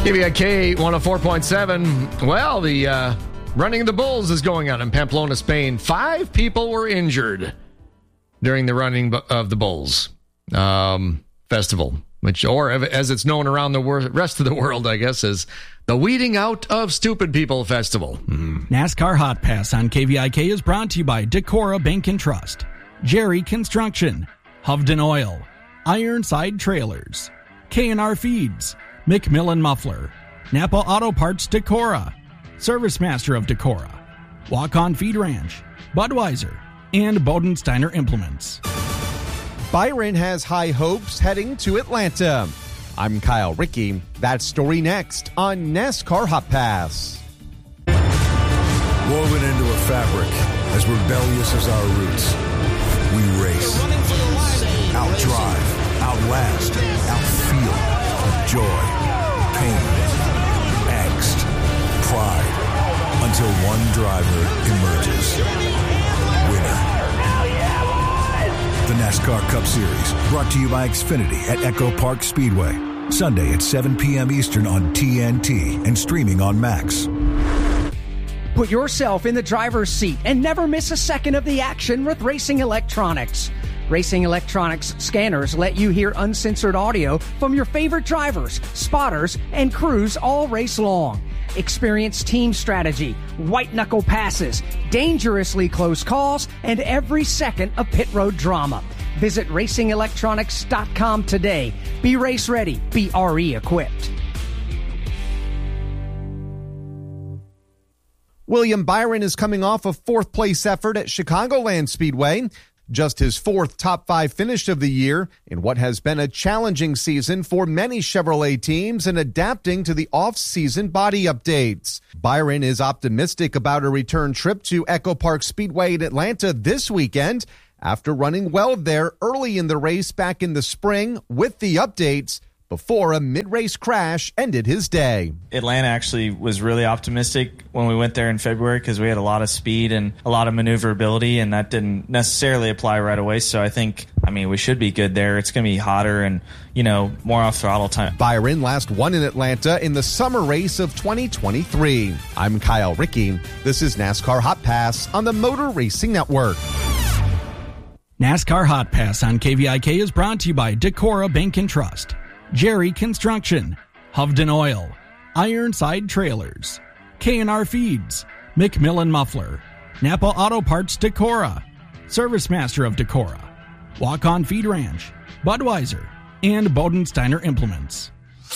KVIK 104.7. Well, the Running the Bulls is going on in Pamplona, Spain. 5 people were injured during the Running of the Bulls festival, which, or as it's known around the rest of the world, I guess, is the Weeding Out of Stupid People Festival. NASCAR Hot Pass on KVIK is brought to you by Decorah Bank and Trust, Jerry Construction, Hovden Oil, Ironside Trailers, K&R Feeds, McMillan Muffler, Napa Auto Parts Decorah, Service Master of Decorah, Walk-On Feed Ranch, Budweiser, and Bodensteiner Implements. Byron has high hopes heading to Atlanta. I'm Kyle Rickey. That story next on NASCAR Hot Pass. Woven into a fabric, as rebellious as our roots, we race. Outdrive, outlast, outfeel. Joy, pain, angst, pride, until one driver emerges. Winner. The NASCAR Cup Series, brought to you by Xfinity at Echo Park Speedway. Sunday at 7 p.m. Eastern on TNT and streaming on Max. Put yourself in the driver's seat and never miss a second of the action with Racing Electronics. Racing Electronics scanners let you hear uncensored audio from your favorite drivers, spotters, and crews all race long. Experience team strategy, white-knuckle passes, dangerously close calls, and every second of pit road drama. Visit RacingElectronics.com today. Be race ready. Be RE equipped. William Byron is coming off a 4th place effort at Chicagoland Speedway. Just his 4th top 5 finish of the year in what has been a challenging season for many Chevrolet teams in adapting to the off-season body updates. Byron is optimistic about a return trip to Echo Park Speedway in Atlanta this weekend after running well there early in the race back in the spring with the updates before a mid-race crash ended his day. Atlanta actually was really optimistic when we went there in February because we had a lot of speed and a lot of maneuverability, and that didn't necessarily apply right away. So I think, we should be good there. It's going to be hotter and, more off throttle time. Byron last won in Atlanta in the summer race of 2023. I'm Kyle Rickey. This is NASCAR Hot Pass on the Motor Racing Network. NASCAR Hot Pass on KVIK is brought to you by Decorah Bank and Trust, Jerry Construction, Hovden Oil, Ironside Trailers, K&R Feeds, McMillan Muffler, Napa Auto Parts Decorah, Service Master of Decorah, Walk-On Feed Ranch, Budweiser, and Bodensteiner Implements.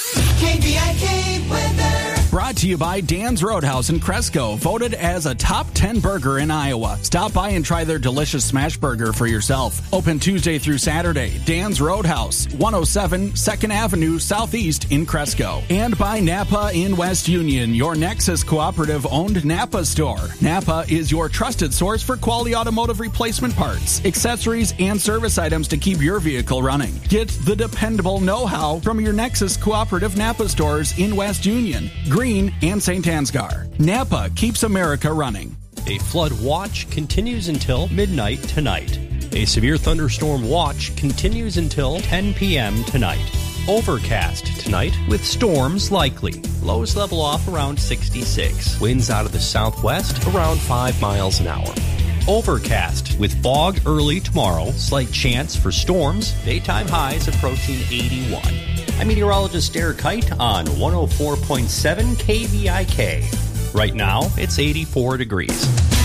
KVIK weather. Brought to you by Dan's Roadhouse in Cresco, voted as a top 10 burger in Iowa. Stop by and try their delicious smash burger for yourself. Open Tuesday through Saturday. Dan's Roadhouse, 107 2nd Avenue Southeast in Cresco. And by Napa in West Union, your Nexus Cooperative-owned Napa store. Napa is your trusted source for quality automotive replacement parts, accessories, and service items to keep your vehicle running. Get the dependable know-how from your Nexus Cooperative Napa stores in West Union, Green, and St. Ansgar. Napa keeps America running. A flood watch continues until midnight tonight. A severe thunderstorm watch continues until 10 p.m. tonight. Overcast tonight with storms likely. Lows level off around 66. Winds out of the southwest around 5 miles an hour. Overcast with fog early tomorrow. Slight chance for storms. Daytime highs approaching 81. I'm meteorologist Derek Kite on 104.7 KVIK. Right now, it's 84 degrees.